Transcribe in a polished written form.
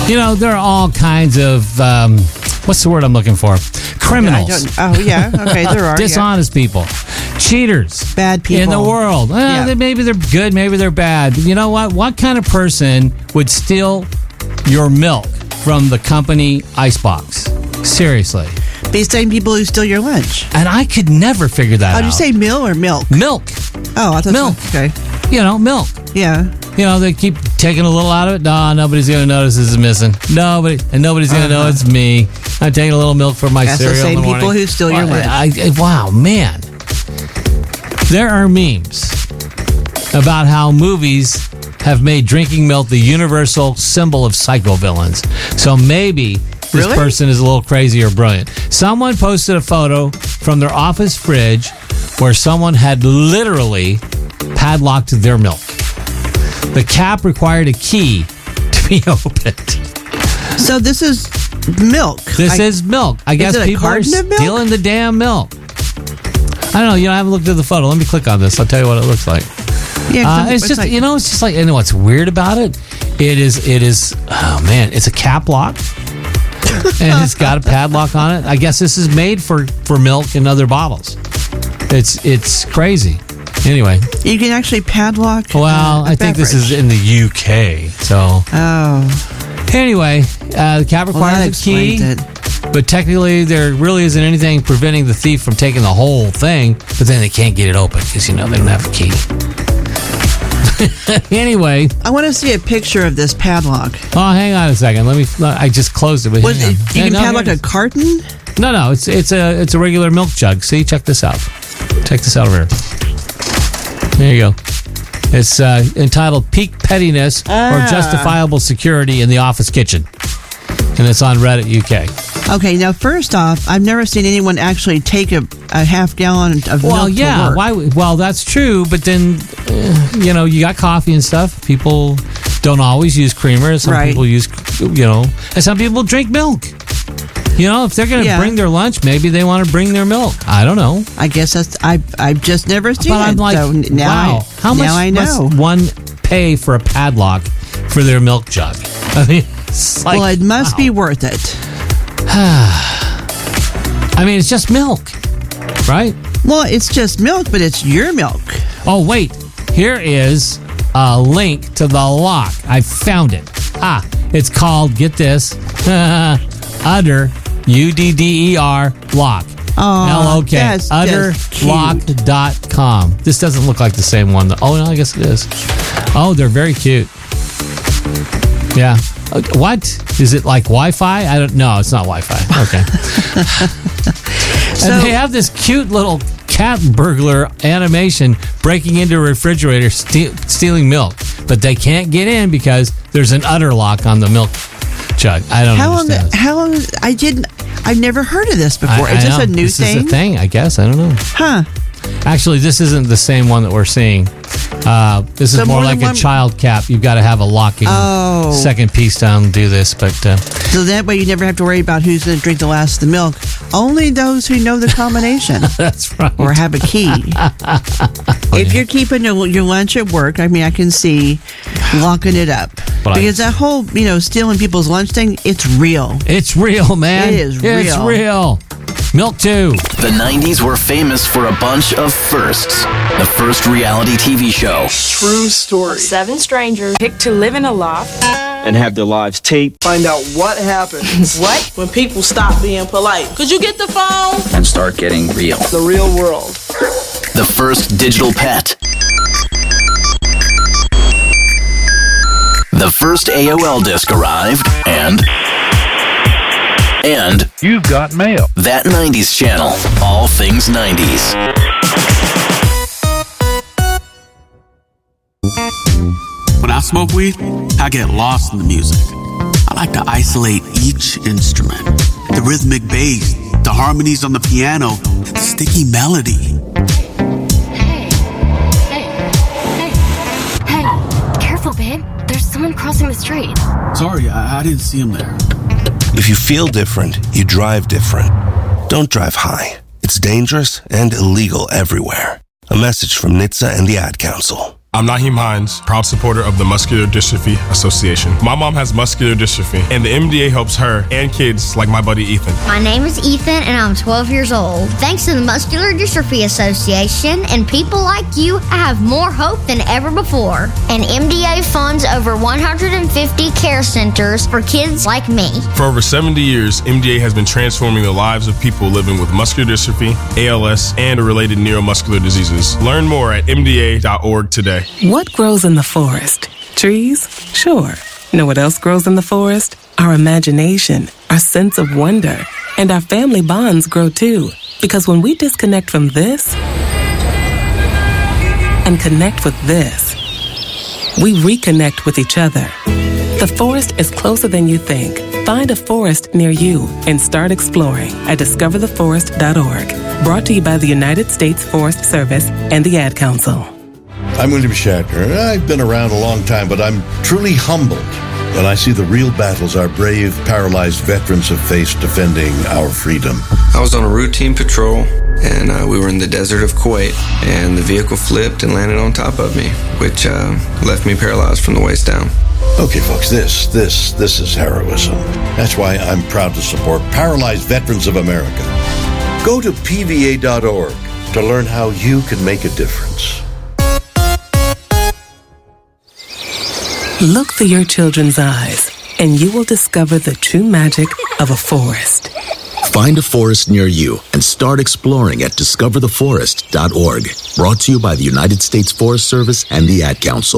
You know, there are all kinds of, what's the word I'm looking for? Criminals. Okay, there are. Dishonest people. Cheaters. Bad people. In the world. Maybe they're good, maybe they're bad. You know what? What kind of person would steal your milk from the company Icebox? Seriously. These same people who steal your lunch. And I could never figure that out. How'd you say mill or milk? Milk. Oh, I thought milk. Okay. You know, milk. Yeah. You know, they keep taking a little out of it. No, nobody's going to notice this is missing. Nobody's going to know it's me. I'm taking a little milk for my That's cereal. The same people who steal your lunch. Wow, man. There are memes about how movies have made drinking milk the universal symbol of psychovillains. So maybe this person is a little crazy or brilliant. Someone posted a photo from their office fridge where someone had literally padlocked their milk. The cap required a key to be opened. So this is milk. This is milk. I guess people are stealing the damn milk. I don't know. You know, I haven't looked at the photo. Let me click on this. I'll tell you what it looks like. Yeah, it's just, you know, it's just like, you know what's weird about it? It is, oh man, it's a cap lock. And it's got a padlock on it. I guess this is made for milk and other bottles. It's crazy. Anyway. You can actually padlock. Well, I think this is in the UK. So. Oh. Anyway, the cap requires a key. But technically, there really isn't anything preventing the thief from taking the whole thing. But then they can't get it open because, you know, they don't have a key. Anyway. I want to see a picture of this padlock. Oh, hang on a second. I just closed it. But you can padlock a carton? No. It's a regular milk jug. See, check this out. Check this out over here. There you go. It's entitled Peak Pettiness or Justifiable Security in the Office Kitchen. And it's on Reddit UK. Okay, now first off, I've never seen anyone actually take a half gallon of milk to work. Well, that's true, but then, you know, you got coffee and stuff. People don't always use creamer. Some people use, you know, and some people drink milk. You know, if they're going to bring their lunch, maybe they want to bring their milk. I don't know. I guess that's, I've just never seen it. But I'm like, so wow, how much must one pay for a padlock for their milk jug? I mean, it's like, well, it must be worth it. I mean, it's just milk, right? Well, it's just milk, but it's your milk. Oh, wait. Here is a link to the lock. I found it. It's called, get this, Udder, UDDER, lock. L-O-K. Udderlock.com. This doesn't look like the same one. Oh, no, I guess it is. Oh, they're very cute. Yeah. What? Is it like Wi-Fi? I don't know. It's not Wi-Fi. Okay. And they have this cute little cat burglar animation breaking into a refrigerator, stealing milk. But they can't get in because there's an udder lock on the milk jug. I don't understand. How long? I've never heard of this before. Is this a new thing? This is a thing, I guess. I don't know. Huh. Actually, this isn't the same one that we're seeing. This is more like a child cap. You've got to have a locking second piece down to do this. But so that way you never have to worry about who's going to drink the last of the milk. Only those who know the combination. That's right. Or have a key. If you're keeping your lunch at work, I mean, I can see locking it up. Because that whole, stealing people's lunch thing, it's real. It's real, man. It is real. It's real. Milk too. The 90s were famous for a bunch of firsts. The first reality TV show. True story. 7 strangers picked to live in a loft and have their lives taped. Find out what happens. What? When people stop being polite. Could you get the phone? And start getting real. The real world. The first digital pet. The first AOL disc arrived, and you've got mail. That 90s channel, all things 90s. When I smoke weed, I get lost in the music. I like to isolate each instrument. The rhythmic bass, the harmonies on the piano, the sticky melody. Hey, careful, babe. There's someone crossing the street. Sorry, I didn't see him there. If you feel different, you drive different. Don't drive high. It's dangerous and illegal everywhere. A message from NHTSA and the Ad Council. I'm Naheem Hines, proud supporter of the Muscular Dystrophy Association. My mom has muscular dystrophy, and the MDA helps her and kids like my buddy Ethan. My name is Ethan, and I'm 12 years old. Thanks to the Muscular Dystrophy Association and people like you, I have more hope than ever before. And MDA funds over 150 care centers for kids like me. For over 70 years, MDA has been transforming the lives of people living with muscular dystrophy, ALS, and related neuromuscular diseases. Learn more at MDA.org today. What grows in the forest? Trees? Sure. Know what else grows in the forest? Our imagination, our sense of wonder, and our family bonds grow too. Because when we disconnect from this and connect with this, we reconnect with each other. The forest is closer than you think. Find a forest near you and start exploring at discovertheforest.org. Brought to you by the United States Forest Service and the Ad Council. I'm William Shatner. I've been around a long time, but I'm truly humbled when I see the real battles our brave, paralyzed veterans have faced defending our freedom. I was on a routine patrol, and we were in the desert of Kuwait, and the vehicle flipped and landed on top of me, which left me paralyzed from the waist down. Okay, folks, this is heroism. That's why I'm proud to support Paralyzed Veterans of America. Go to PVA.org to learn how you can make a difference. Look through your children's eyes, and you will discover the true magic of a forest. Find a forest near you and start exploring at discovertheforest.org. Brought to you by the United States Forest Service and the Ad Council.